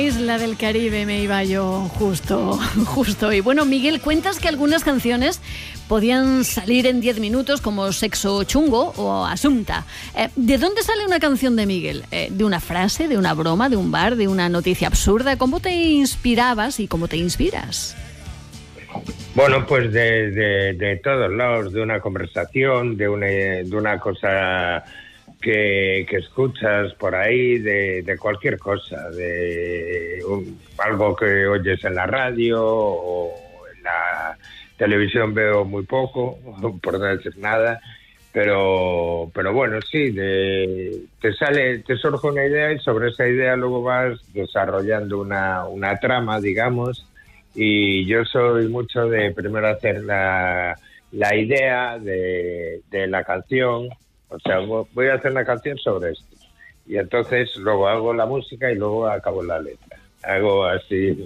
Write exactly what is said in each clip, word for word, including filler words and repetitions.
Isla del Caribe me iba yo justo, justo hoy. Bueno, Miguel, cuentas que algunas canciones podían salir en diez minutos, como Sexo Chungo o Asunta. Eh, ¿De dónde sale una canción de Miguel? Eh, ¿De una frase, de una broma, de un bar, de una noticia absurda? ¿Cómo te inspirabas y cómo te inspiras? Bueno, pues de, de, de todos lados, de una conversación, de una, de una cosa que, que escuchas por ahí, de, de cualquier cosa, de un, algo que oyes en la radio o en la televisión veo muy poco, por no decir nada, pero pero bueno, sí, de, te sale, te surge una idea y sobre esa idea luego vas desarrollando una, una trama, digamos, y yo soy mucho de primero hacer la, la idea de, de la canción. O sea, voy a hacer una canción sobre esto. Y entonces luego hago la música y luego acabo la letra. Hago así.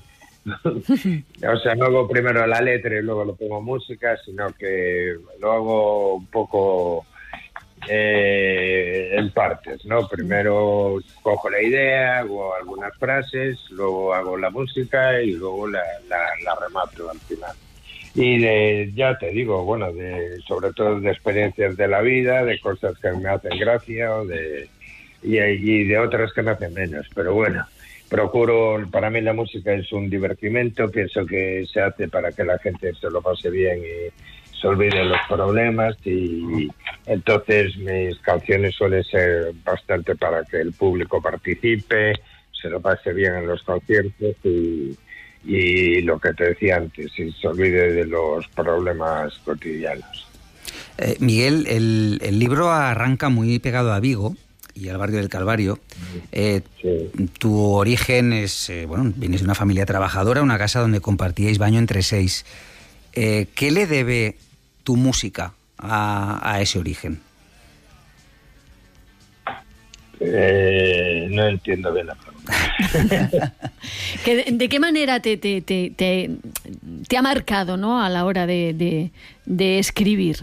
O sea, no hago primero la letra y luego le pongo música, sino que lo hago un poco eh, en partes, ¿no? Primero cojo la idea, hago algunas frases, luego hago la música y luego la, la, la remato al final. Y de, ya te digo, bueno, de, sobre todo de experiencias de la vida, de cosas que me hacen gracia o de, y, y de otras que me hacen menos. Pero bueno, procuro, para mí la música es un divertimento, pienso que se hace para que la gente se lo pase bien y se olvide los problemas, y entonces mis canciones suelen ser bastante para que el público participe, se lo pase bien en los conciertos y... y lo que te decía antes, y se olvide de los problemas cotidianos. Eh, Miguel, el, el libro arranca muy pegado a Vigo y al barrio del Calvario. Eh, sí. Tu origen es, eh, bueno, vienes de una familia trabajadora, una casa donde compartíais baño entre seis. Eh, ¿Qué le debe tu música a, a ese origen? Eh, no entiendo bien la pregunta. ¿De, ¿De qué manera te, te, te, te, te ha marcado, ¿no?, a la hora de, de, de escribir?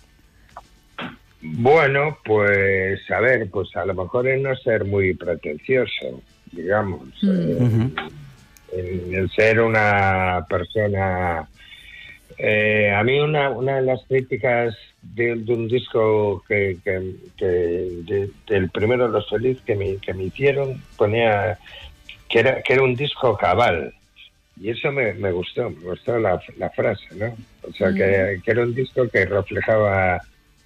Bueno, pues a ver, pues a lo mejor es no ser muy pretencioso, digamos, mm. eh, en, en ser una persona. Eh, a mí una, una de las críticas de, de un disco que, que, que de, del primero de Los Feliz que me, que me hicieron, ponía que era, que era un disco cabal, y eso me, me gustó, me gustó la, la frase, ¿no? O sea, mm. que, que era un disco que reflejaba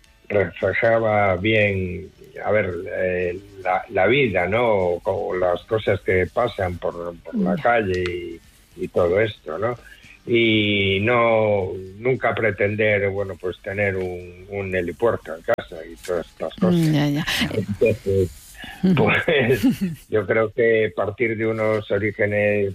reflejaba bien, a ver, eh, la, la vida, ¿no? Como las cosas que pasan por, por mm. la calle y, y todo esto, ¿no? Y no nunca pretender, bueno, pues tener un, un helipuerto en casa y todas estas cosas. Ya, ya. Entonces, pues yo creo que partir de unos orígenes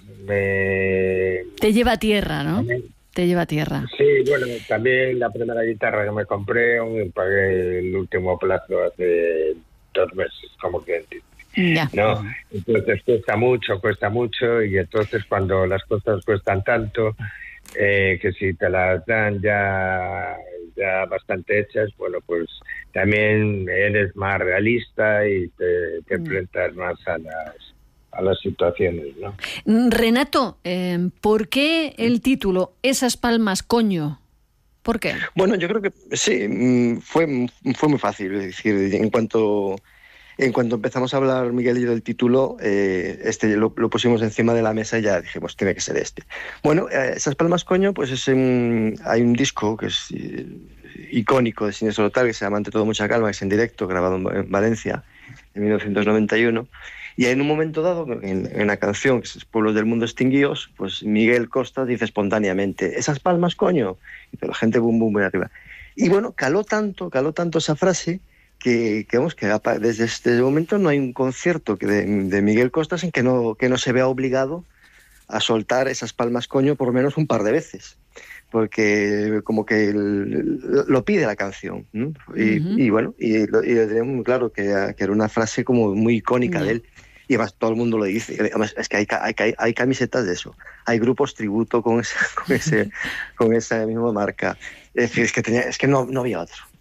me... te lleva a tierra, ¿no? También, te lleva a tierra. Sí, bueno, también la primera guitarra que me compré, pagué el último plazo hace dos meses, como que entiendo. Ya. No, entonces cuesta mucho, cuesta mucho, y entonces cuando las cosas cuestan tanto, eh, que si te las dan ya, ya bastante hechas, bueno, pues también eres más realista y te, te enfrentas más a las, a las situaciones, ¿no? Renato, eh, ¿por qué el título Esas palmas, coño? ¿Por qué? Bueno, yo creo que sí, fue, fue muy fácil, es decir, en cuanto... En cuanto empezamos a hablar, Miguel y yo, del título, eh, este lo, lo pusimos encima de la mesa y ya dijimos, tiene que ser este. Bueno, eh, Esas palmas, coño, pues es un, hay un disco que es eh, icónico de Siniestro Total, que se llama Ante todo mucha calma, que es en directo, grabado en, en Valencia en mil novecientos noventa y uno. Y en un momento dado, en, en la canción, que es Pueblos del Mundo Extinguidos, pues Miguel Costa dice espontáneamente, esas palmas, coño. Y la gente bum, bum, bum arriba. Y bueno, caló tanto, caló tanto esa frase, que, que, vamos, que desde este momento no hay un concierto que de, de Miguel Costas en que no, que no se vea obligado a soltar esas palmas, coño, por lo menos un par de veces, porque como que el, lo pide la canción, ¿no? Y, uh-huh. y bueno, y lo, y lo tenemos muy claro que, que era una frase como muy icónica uh-huh. de él, y además todo el mundo lo dice. Además, es que hay, hay, hay camisetas de eso, hay grupos tributo con, ese, con, ese, con esa misma marca. Es decir, es que, tenía, es que no, no había otro.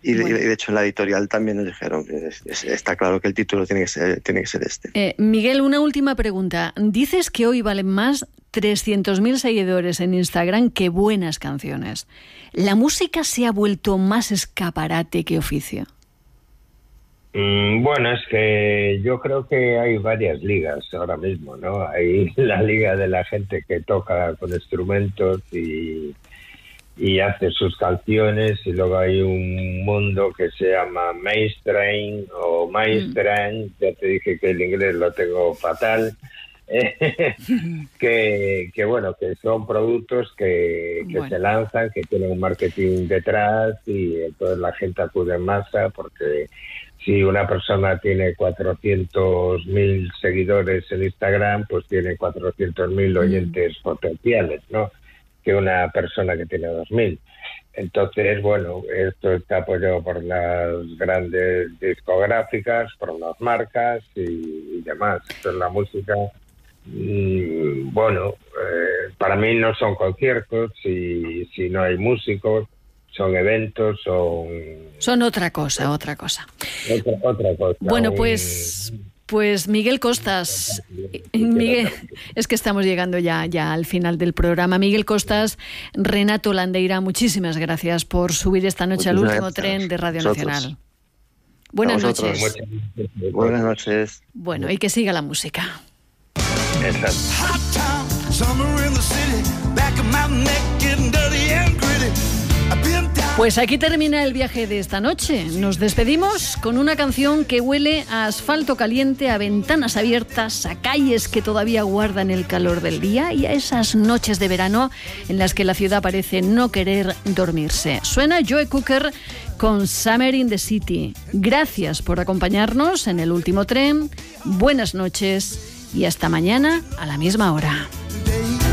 Y de, bueno. de hecho en la editorial también nos dijeron que es, es, está claro que el título tiene que ser, tiene que ser este. Eh, Miguel, una última pregunta. Dices que hoy valen más trescientos mil seguidores en Instagram que buenas canciones. ¿La música se ha vuelto más escaparate que oficio? Mm, bueno, es que yo creo que hay varias ligas ahora mismo, ¿no? Hay la liga de la gente que toca con instrumentos y... y hace sus canciones, y luego hay un mundo que se llama mainstream o mainstream, mm. ya te dije que el inglés lo tengo fatal, que, que bueno, que son productos que, que bueno. se lanzan, que tienen un marketing detrás, y entonces la gente acude en masa, porque si una persona tiene cuatrocientos mil seguidores en Instagram, pues tiene cuatrocientos mil oyentes mm. potenciales, ¿no?, que una persona que tiene dos mil. Entonces, bueno, esto está apoyado por las grandes discográficas, por las marcas y, y demás. Entonces, la música, mmm, bueno, eh, para mí no son conciertos, si, si no hay músicos, son eventos, son... Son otra cosa, otra cosa. Otra, otra cosa. Bueno, un... pues... Pues Miguel Costas, Miguel, es que estamos llegando ya, ya al final del programa. Miguel Costas, Renato Landeira, muchísimas gracias por subir esta noche al último tren de Radio Nacional. Buenas noches. Buenas noches. Bueno, y que siga la música. Pues aquí termina el viaje de esta noche. Nos despedimos con una canción que huele a asfalto caliente, a ventanas abiertas, a calles que todavía guardan el calor del día y a esas noches de verano en las que la ciudad parece no querer dormirse. Suena Joe Cocker con Summer in the City. Gracias por acompañarnos en el último tren. Buenas noches y hasta mañana a la misma hora.